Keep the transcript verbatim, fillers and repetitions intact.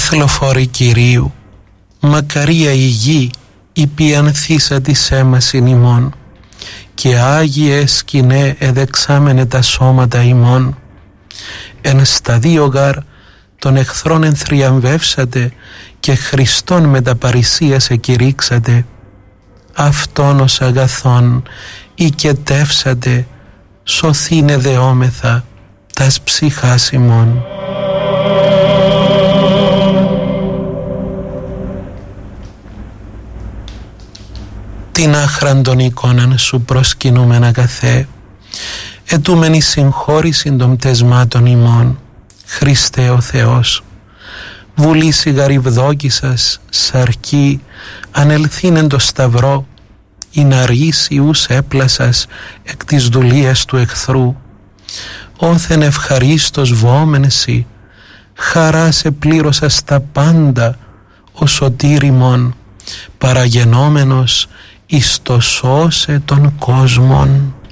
Αθλοφόροι Κυρίου, μακαρία η γη, η ποιανθήσα της έμασιν ημών, και Άγιε σκηνέ εδεξάμενε τα σώματα ημών. Εν σταδίο γάρ των εχθρών ενθριαμβεύσατε, και Χριστόν με τα παρησίας εκηρύξατε. Αυτόν ως αγαθόν οικετεύσατε, σωθήνε δεόμεθα τας ψυχάς ημών. Την άχραν των εικόναν σου προσκυνούμεν αγαθέ, ετούμεν η συγχώρηση των πτεσμάτων ημών. Χριστέ ο Θεός, βουλήσι γαριβδόκησας, σαρκή, ανελθήνεν το σταυρό, η ναρίσι ους έπλασας εκ της δουλείας του εχθρού. Όθεν ευχαρίστως βόμενσι, χαρά σε πλήρωσα στα πάντα, ο σωτήρ ημών, παραγενόμενος εις το σώσε των κόσμων.